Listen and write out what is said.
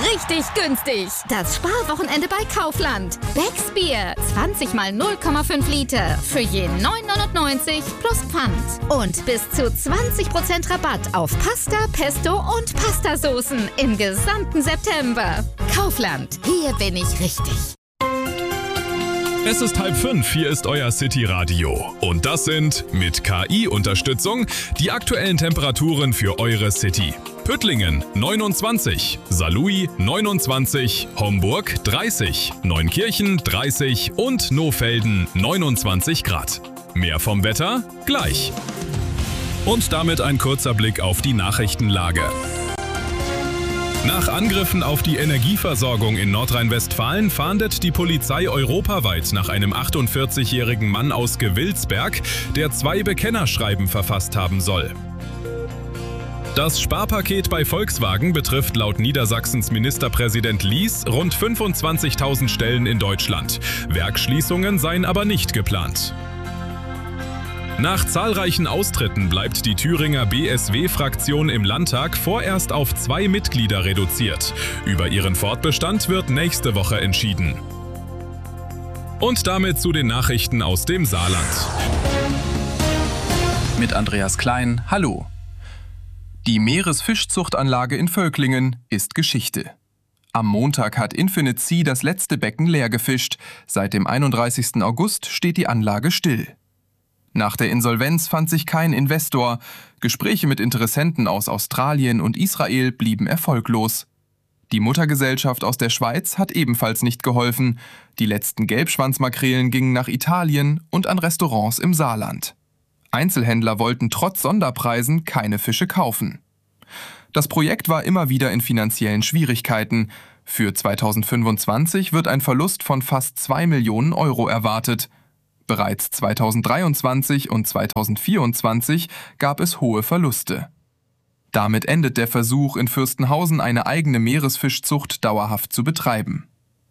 richtig günstig. Das Sparwochenende bei Kaufland. Becks Bier, 20 mal 0,5 Liter für je 9,99 plus Pfand. Und bis zu 20% Rabatt auf Pasta, Pesto und Pastasoßen im gesamten September. Kaufland, hier bin ich richtig. Es ist 4:30, hier ist euer City-Radio. Und das sind, mit KI-Unterstützung, die aktuellen Temperaturen für eure City. Püttlingen 29, Saarlouis 29, Homburg 30, Neunkirchen 30 und Nohfelden 29 Grad. Mehr vom Wetter gleich. Und damit ein kurzer Blick auf die Nachrichtenlage. Nach Angriffen auf die Energieversorgung in Nordrhein-Westfalen fahndet die Polizei europaweit nach einem 48-jährigen Mann aus Gewilsberg, der 2 Bekennerschreiben verfasst haben soll. Das Sparpaket bei Volkswagen betrifft laut Niedersachsens Ministerpräsident Lies rund 25.000 Stellen in Deutschland. Werksschließungen seien aber nicht geplant. Nach zahlreichen Austritten bleibt die Thüringer BSW-Fraktion im Landtag vorerst auf 2 Mitglieder reduziert. Über ihren Fortbestand wird nächste Woche entschieden. Und damit zu den Nachrichten aus dem Saarland. Mit Andreas Klein, hallo. Die Meeresfischzuchtanlage in Völklingen ist Geschichte. Am Montag hat Infinite Sea das letzte Becken leer gefischt. Seit dem 31. August steht die Anlage still. Nach der Insolvenz fand sich kein Investor. Gespräche mit Interessenten aus Australien und Israel blieben erfolglos. Die Muttergesellschaft aus der Schweiz hat ebenfalls nicht geholfen. Die letzten Gelbschwanzmakrelen gingen nach Italien und an Restaurants im Saarland. Einzelhändler wollten trotz Sonderpreisen keine Fische kaufen. Das Projekt war immer wieder in finanziellen Schwierigkeiten. Für 2025 wird ein Verlust von fast 2 Millionen Euro erwartet. Bereits 2023 und 2024 gab es hohe Verluste. Damit endet der Versuch, in Fürstenhausen eine eigene Meeresfischzucht dauerhaft zu betreiben.